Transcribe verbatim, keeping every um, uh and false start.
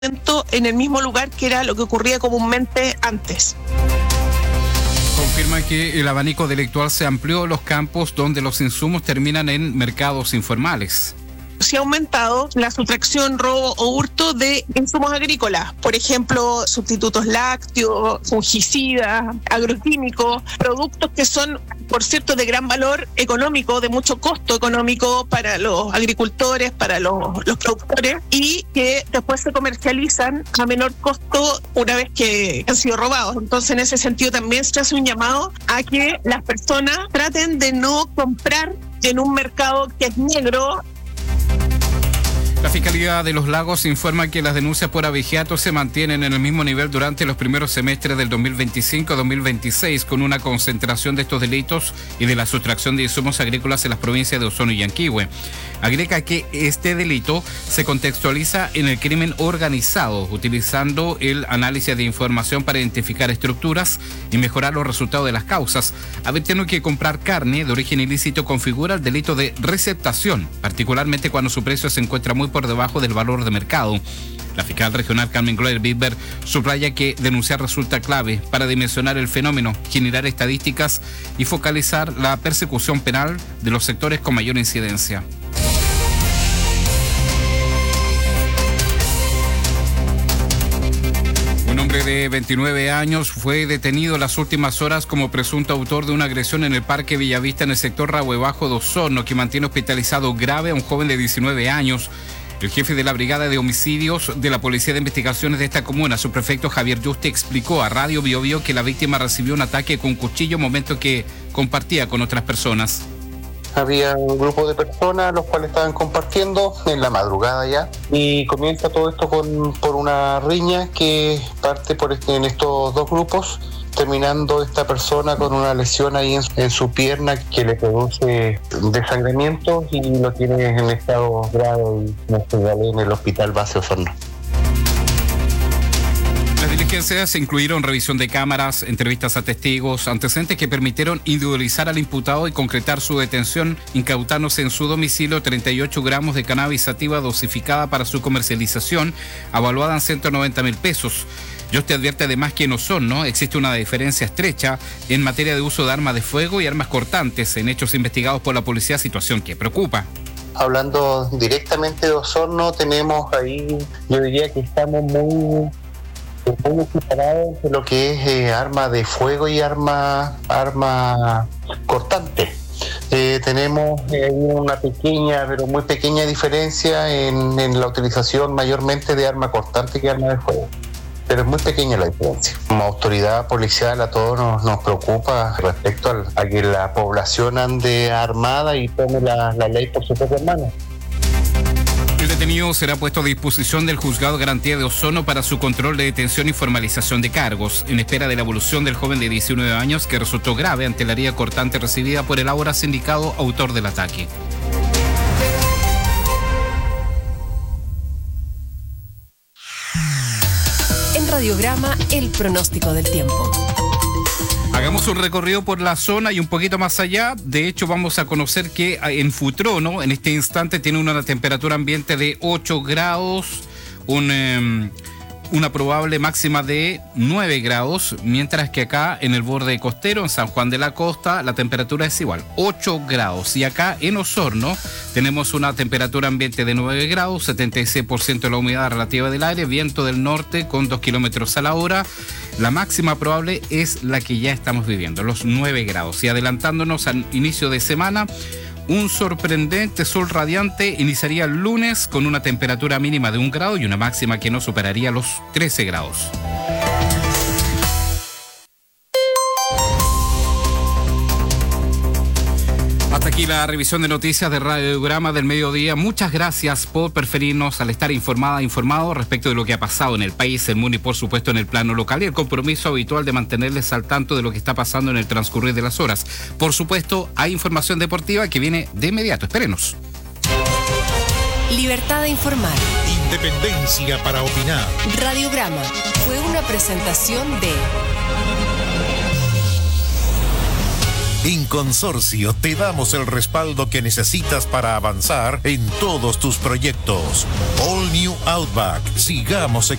en el mismo lugar que era lo que ocurría comúnmente antes. Confirma que el abanico delictual se amplió a los campos donde los insumos terminan en mercados informales. Se ha aumentado la sustracción, robo o hurto de insumos agrícolas, por ejemplo, sustitutos lácteos, fungicidas, agroquímicos, productos que son, por cierto, de gran valor económico, de mucho costo económico para los agricultores, para los, los productores, y que después se comercializan a menor costo una vez que han sido robados. Entonces, en ese sentido también se hace un llamado a que las personas traten de no comprar en un mercado que es negro. La Fiscalía de los Lagos informa que las denuncias por abigeato se mantienen en el mismo nivel durante los primeros semestres del dos mil veinticinco a dos mil veintiséis, con una concentración de estos delitos y de la sustracción de insumos agrícolas en las provincias de Osorno y Yanquihue. Agrega que este delito se contextualiza en el crimen organizado, utilizando el análisis de información para identificar estructuras y mejorar los resultados de las causas, advirtiendo que comprar carne de origen ilícito configura el delito de receptación, particularmente cuando su precio se encuentra muy por debajo del valor de mercado. La fiscal regional Carmen Gloria Bidber subraya que denunciar resulta clave para dimensionar el fenómeno, generar estadísticas y focalizar la persecución penal de los sectores con mayor incidencia. Un hombre de veintinueve años fue detenido en las últimas horas como presunto autor de una agresión en el Parque Villavista en el sector Rahue Bajo de Osorno, que mantiene hospitalizado grave a un joven de diecinueve años. El jefe de la Brigada de Homicidios de la Policía de Investigaciones de esta comuna, subprefecto Javier Yuste, explicó a Radio Bio Bio que la víctima recibió un ataque con cuchillo momento que compartía con otras personas. Había un grupo de personas los cuales estaban compartiendo en la madrugada ya, y comienza todo esto con por una riña que parte por este, en estos dos grupos, terminando esta persona con una lesión ahí en, en su pierna que le produce desangramientos y lo tiene en estado grave y no se vale en el hospital base Osorno. Las diligencias incluyeron revisión de cámaras, entrevistas a testigos, antecedentes que permitieron individualizar al imputado y concretar su detención, incautándose en su domicilio treinta y ocho gramos de cannabis sativa dosificada para su comercialización, avaluada en ciento noventa mil pesos. Yo te advierte además que en Osorno existe una diferencia estrecha en materia de uso de armas de fuego y armas cortantes en hechos investigados por la policía, situación que preocupa. Hablando directamente de Osorno, tenemos ahí, yo diría que estamos muy, muy separados de lo que es eh, arma de fuego y arma, arma cortante. Eh, tenemos eh, una pequeña, pero muy pequeña diferencia en, en la utilización mayormente de arma cortante que arma de fuego. Pero es muy pequeña la diferencia. Como autoridad policial a todos nos, nos preocupa respecto al, a que la población ande armada y tome la, la ley por sus propias manos. El detenido será puesto a disposición del Juzgado de Garantía de Osorno para su control de detención y formalización de cargos, en espera de la evolución del joven de diecinueve años que resultó grave ante la herida cortante recibida por el ahora sindicado autor del ataque. Radiograma, el pronóstico del tiempo. Hagamos un recorrido por la zona y un poquito más allá. De hecho, vamos a conocer que en Futrono, en este instante, tiene una temperatura ambiente de ocho grados, un, eh, una probable máxima de nueve grados, mientras que acá en el borde costero, en San Juan de la Costa, la temperatura es igual, ocho grados. Y acá en Osorno tenemos una temperatura ambiente de nueve grados, setenta y seis por ciento de la humedad relativa del aire, viento del norte con dos kilómetros a la hora. La máxima probable es la que ya estamos viviendo, los nueve grados. Y adelantándonos al inicio de semana, un sorprendente sol radiante iniciaría el lunes con una temperatura mínima de un grado y una máxima que no superaría los trece grados. Hasta aquí la revisión de noticias de Radiograma del Mediodía. Muchas gracias por preferirnos al estar informada, informado respecto de lo que ha pasado en el país, el mundo y por supuesto en el plano local, y el compromiso habitual de mantenerles al tanto de lo que está pasando en el transcurrir de las horas. Por supuesto, hay información deportiva que viene de inmediato. Espérenos. Libertad de informar. Independencia para opinar. Radiograma fue una presentación de En Consorcio te damos el respaldo que necesitas para avanzar en todos tus proyectos. All New Outback. Sigamos